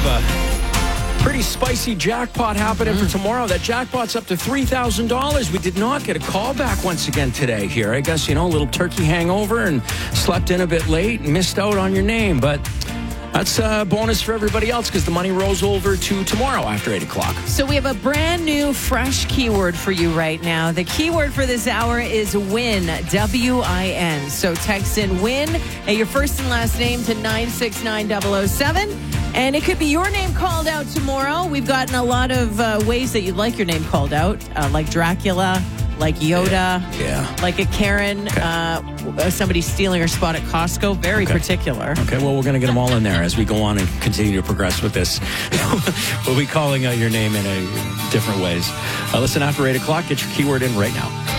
have a pretty spicy jackpot happening for tomorrow. That jackpot's up to $3,000. We did not get a call back once again today here. I guess, a little turkey hangover and slept in a bit late and missed out on your name. But that's a bonus for everybody else because the money rolls over to tomorrow after 8 o'clock. So we have a brand new, fresh keyword for you right now. The keyword for this hour is WIN, W-I-N. So text in WIN and your first and last name to 969-007. And it could be your name called out tomorrow. We've gotten a lot of ways that you'd like your name called out, like Dracula, like Yoda, like a Karen, somebody stealing her spot at Costco. Very particular. Okay, well, we're going to get them all in there as we go on and continue to progress with this. We'll be calling out your name in different ways. Listen, after 8 o'clock, get your keyword in right now.